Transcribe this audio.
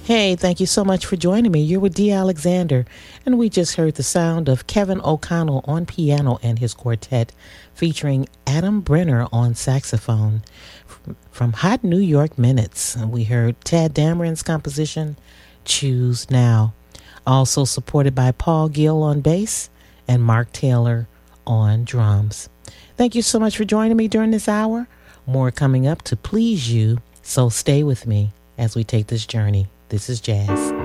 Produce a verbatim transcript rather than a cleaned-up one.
Hey, thank you so much for joining me. You're with Dee Alexander, and we just heard the sound of Kevin O'Connell on piano and his quartet, featuring Adam Brenner on saxophone. From Hot New York Minutes, we heard Tad Dameron's composition, Choose Now. Also supported by Paul Gill on bass and Mark Taylor on drums. Thank you so much for joining me during this hour. More coming up to please you, so stay with me as we take this journey. This is Jazz.